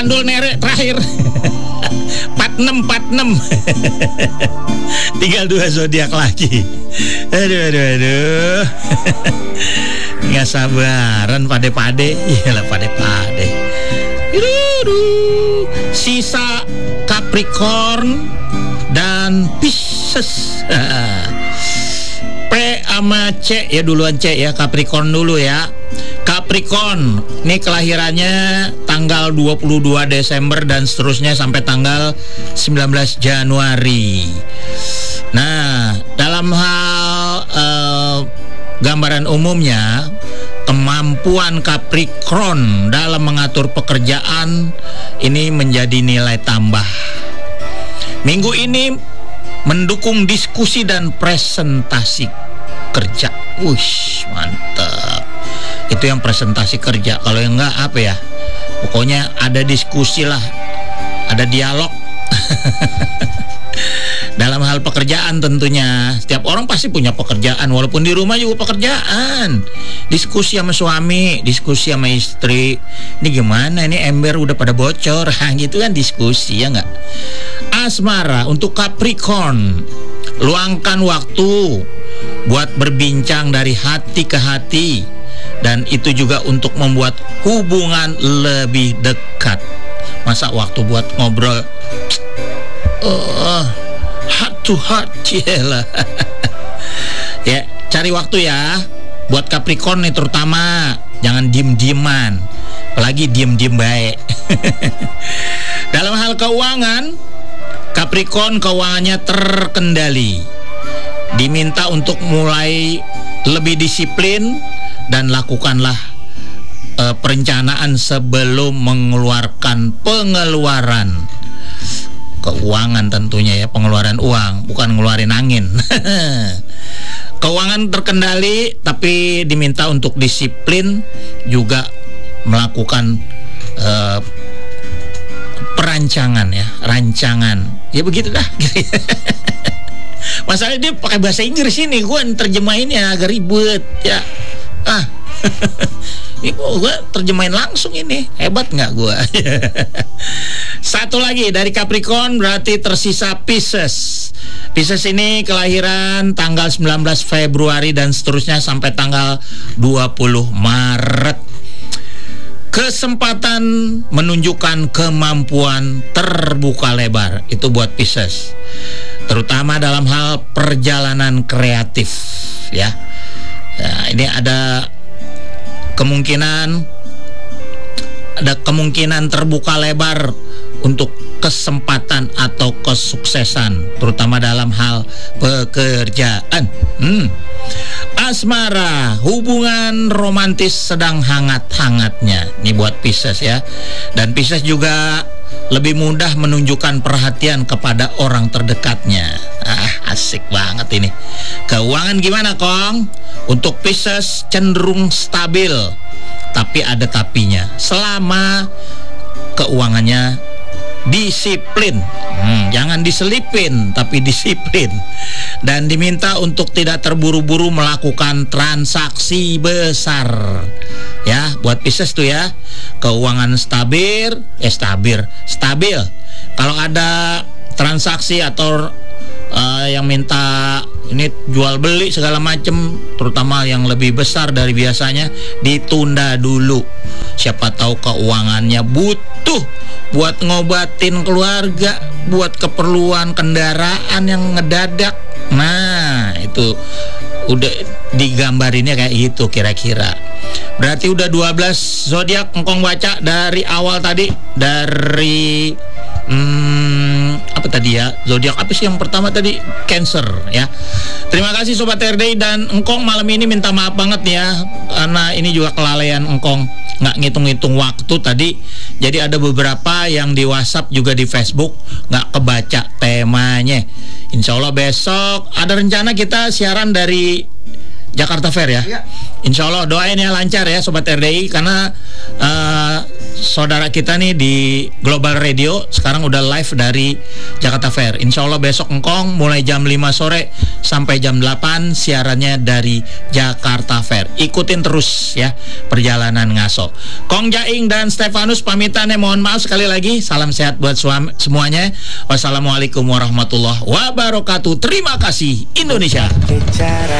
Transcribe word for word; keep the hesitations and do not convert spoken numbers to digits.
Mandul Nere terakhir. empat enam empat enam. Tinggal dua zodiak lagi. Aduh aduh aduh. Nggak sabaran pade-pade. Iyalah pade-pade. Aduh. Sisa Capricorn dan Pisces. P sama C ya, duluan C ya, Capricorn dulu ya. Capricorn, ini kelahirannya tanggal dua puluh dua Desember dan seterusnya sampai tanggal sembilan belas Januari. Nah, dalam hal uh, gambaran umumnya, kemampuan Capricorn dalam mengatur pekerjaan ini menjadi nilai tambah. Minggu ini mendukung diskusi dan presentasi kerja. Wush, mantap. Itu yang presentasi kerja. Kalau yang enggak apa ya, pokoknya ada diskusi lah, ada dialog. Dalam hal pekerjaan tentunya, setiap orang pasti punya pekerjaan, walaupun di rumah juga pekerjaan. Diskusi sama suami, diskusi sama istri. Ini gimana, ini ember udah pada bocor. Hah, gitu kan diskusi, ya enggak? Asmara untuk Capricorn, luangkan waktu buat berbincang dari hati ke hati. Dan itu juga untuk membuat hubungan lebih dekat. Masa waktu buat ngobrol uh, heart to heart, ciela. Ya, cari waktu ya buat Capricorn nih terutama. Jangan diem-dieman, apalagi diem-diem baik. Dalam hal keuangan, Capricorn keuangannya terkendali. Diminta untuk mulai lebih disiplin dan lakukanlah uh, perencanaan sebelum mengeluarkan pengeluaran keuangan tentunya ya, pengeluaran uang, bukan ngeluarin angin. Keuangan terkendali tapi diminta untuk disiplin, juga melakukan uh, perancangan ya, rancangan. Ya begitu dah. Masalahnya dia pakai bahasa Inggris ini, gue terjemahinnya agak ribet ya. Ah, ini gue terjemahin langsung ini, hebat nggak gue? Satu lagi dari Capricorn berarti tersisa Pisces. Pisces ini kelahiran tanggal sembilan belas Februari dan seterusnya sampai tanggal dua puluh Maret. Kesempatan menunjukkan kemampuan terbuka lebar itu buat Pisces, terutama dalam hal perjalanan kreatif ya. Nah, ini ada kemungkinan ada kemungkinan terbuka lebar untuk kesempatan atau kesuksesan, terutama dalam hal pekerjaan. Hmm. Asmara, hubungan romantis sedang hangat-hangatnya. Ini buat Pisces ya. Dan Pisces juga lebih mudah menunjukkan perhatian kepada orang terdekatnya. Ah, asik banget ini. Keuangan gimana, Kong? Untuk Pisces cenderung stabil, tapi ada tapinya. Selama keuangannya disiplin, hmm, jangan diselipin, tapi disiplin. Dan diminta untuk tidak terburu-buru melakukan transaksi besar. Ya, buat Pisces tuh ya, keuangan stabil, eh stabil, stabil. Kalau ada transaksi atau uh, yang minta ini jual beli segala macem, terutama yang lebih besar dari biasanya, ditunda dulu. Siapa tahu keuangannya butuh buat ngobatin keluarga, buat keperluan kendaraan yang ngedadak. Nah, itu udah digambarinnya kayak gitu kira-kira. Berarti udah dua belas zodiak engkong baca dari awal tadi, dari hmm, apa tadi ya, zodiak apa sih yang pertama tadi? Cancer ya. Terima kasih Sobat R D, dan engkong malam ini minta maaf banget nih ya, karena ini juga kelalaian engkong nggak ngitung-ngitung waktu tadi. Jadi ada beberapa yang di WhatsApp juga di Facebook nggak kebaca temanya. Insya Allah besok ada rencana kita siaran dari Jakarta Fair ya. Ya. Insya Allah doain ya lancar ya Sobat R D I, karena uh, saudara kita nih di Global Radio sekarang udah live dari Jakarta Fair. Insya Allah besok engkong mulai jam lima sore sampai jam delapan siarannya dari Jakarta Fair. Ikutin terus ya perjalanan ngaso. Kong Jaing dan Stefanus pamitannya, mohon maaf sekali lagi. Salam sehat buat suam, semuanya. Wassalamualaikum warahmatullahi wabarakatuh. Terima kasih Indonesia.